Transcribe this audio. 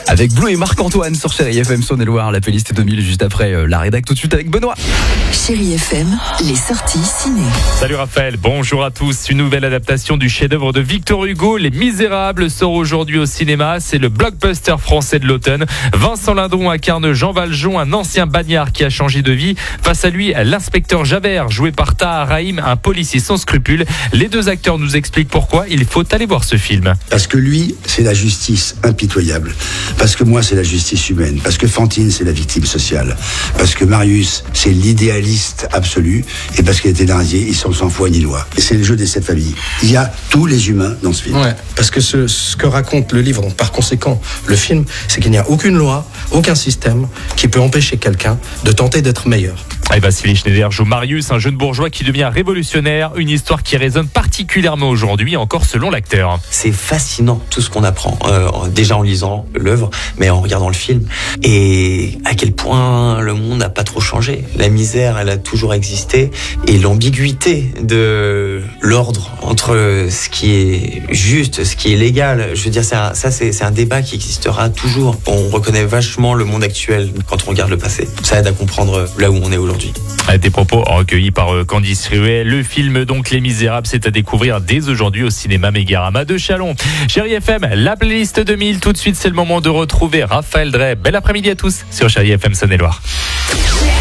avec Bleu et Marc-Antoine sur Chérie FM Saône-et-Loire. La playlist 2000 juste après la rédac, tout de suite avec Benoît. Chérie FM, les sorties ciné. Salut Raphaël, bonjour à tous. Une nouvelle adaptation du chef-d'œuvre de Victor Hugo, Les Misérables, sort aujourd'hui au cinéma. C'est le blockbuster français de l'automne. Vincent Lindon incarne Jean Valjean, un ancien bagnard qui a changé de vie. Face à lui, l'inspecteur Javert, joué par Tahar Rahim, un policier sans scrupules. Les deux acteurs nous expliquent pourquoi il faut aller voir ce film. Parce que lui, c'est la justice impitoyable. Parce que moi, c'est la justice humaine. Parce que Fantine, c'est la victime sociale. Parce que Marius, c'est l'idéaliste absolu. Et parce qu'il était Thénardier, ils sont sans foi ni loi. Et c'est le jeu des 7 familles. Il y a tous les humains dans ce film. Ouais, parce que ce que raconte le livre, donc par conséquent le film, c'est qu'il n'y a aucune loi, aucun système qui peut empêcher quelqu'un de tenter d'être meilleur. Et Vassili Schneider joue Marius, un jeune bourgeois qui devient révolutionnaire. Une histoire qui résonne particulièrement aujourd'hui, encore selon l'acteur. C'est fascinant tout ce qu'on apprend, déjà en lisant l'œuvre, mais en regardant le film. Et à quel point le monde n'a pas trop changé. La misère, elle a toujours existé. Et l'ambiguïté de l'ordre entre ce qui est juste, ce qui est légal, je veux dire, c'est un débat qui existera toujours. On reconnaît vachement le monde actuel quand on regarde le passé. Ça aide à comprendre là où on est aujourd'hui. Des propos recueillis par Candice Ruet. Le film donc Les Misérables, c'est à découvrir dès aujourd'hui au cinéma Mégarama de Châlons. Chérie FM, la playlist 2000. Tout de suite, c'est le moment de retrouver Raphaël Drey. Bel après-midi à tous sur Chérie FM Saône-et-Loire.